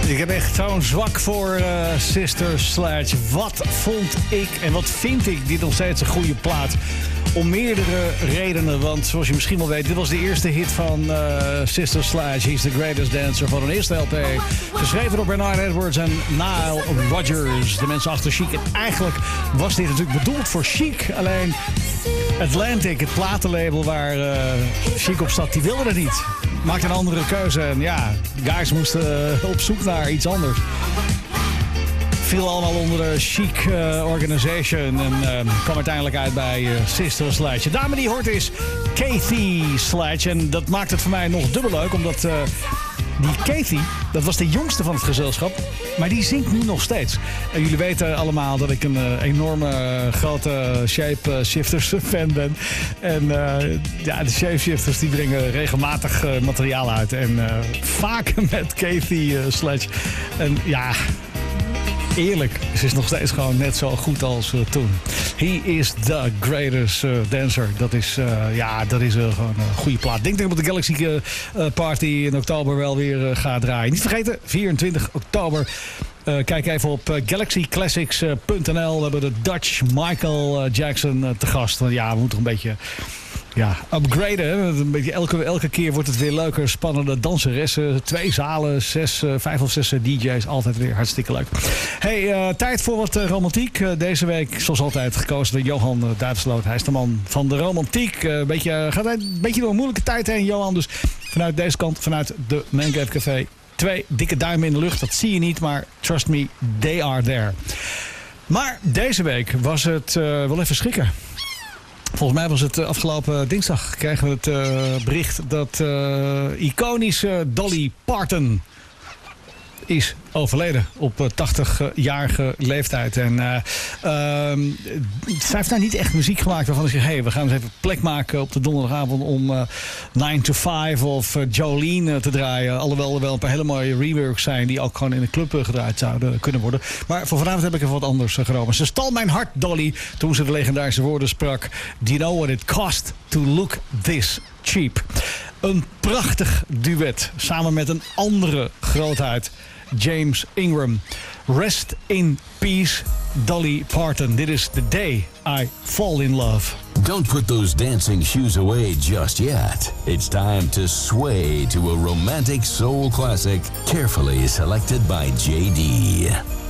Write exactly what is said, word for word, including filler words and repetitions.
Ik heb echt zo'n zwak voor uh, Sister Sledge. Wat vond ik en wat vind ik dit nog steeds een goede plaat? Om meerdere redenen, want zoals je misschien wel weet, dit was de eerste hit van uh, Sister Sledge. He's the Greatest Dancer van hun eerste L P. Geschreven door Bernard Edwards en Nile Rodgers, de mensen achter Chic. En eigenlijk was dit natuurlijk bedoeld voor Chic. Alleen Atlantic, het platenlabel waar uh, Chic op zat, die wilde het niet. Maakte een andere keuze en ja, guys moesten uh, op zoek naar iets anders. Viel allemaal onder de Chic uh, Organization en uh, kwam uiteindelijk uit bij uh, Sister Sledge. De dame die hoort is Kathy Sledge en dat maakt het voor mij nog dubbel leuk, omdat uh, die Kathy, dat was de jongste van het gezelschap, maar die zingt nu nog steeds. En jullie weten allemaal dat ik een uh, enorme uh, grote Shape Shifters fan ben. En uh, ja, de Shape Shifters die brengen regelmatig uh, materiaal uit en uh, vaak met Kathy uh, Sledge. En ja, eerlijk, ze is nog steeds gewoon net zo goed als uh, toen. He is the greatest uh, dancer. Dat is, uh, ja, dat is uh, gewoon een goede plaat. Ik denk dat ik op de Galaxy uh, Party in oktober wel weer uh, ga draaien. Niet vergeten, vierentwintig oktober. Uh, kijk even op uh, galaxy classics punt n l. We hebben de Dutch Michael uh, Jackson uh, te gast. Want ja, we moeten een beetje ja, upgraden. Hè? Een beetje elke, elke keer wordt het weer leuker. Spannende danseressen. Twee zalen, zes, uh, vijf of zes uh, D J's. Altijd weer hartstikke leuk. Hey, uh, tijd voor wat uh, romantiek. Uh, deze week, zoals altijd, gekozen door Johan uh, Duitsloot. Hij is de man van de romantiek. Uh, beetje, gaat hij een beetje door een moeilijke tijd heen, Johan. Dus vanuit deze kant, vanuit de Man Cave Café. Twee dikke duimen in de lucht, dat zie je niet, maar trust me, they are there. Maar deze week was het uh, wel even schrikken. Volgens mij was het uh, afgelopen dinsdag kregen we het uh, bericht dat uh, iconische Dolly Parton is overleden op uh, tachtigjarige leeftijd. En uh, uh, zij heeft nou niet echt muziek gemaakt waarvan ik zeg, hey, we gaan eens even plek maken op de donderdagavond om uh, nine to five of uh, Jolene uh, te draaien. Alhoewel er wel een paar hele mooie reworks zijn die ook gewoon in de club uh, gedraaid zouden kunnen worden. Maar voor vanavond heb ik even wat anders uh, genomen. Ze stal mijn hart, Dolly, toen ze de legendarische woorden sprak. Do you know what it cost to look this cheap? Een prachtig duet samen met een andere grootheid, James Ingram. Rest in peace, Dolly Parton. Dit is The Day I Fall in Love. Don't put those dancing shoes away just yet. It's time to sway to a romantic soul classic carefully selected by J D.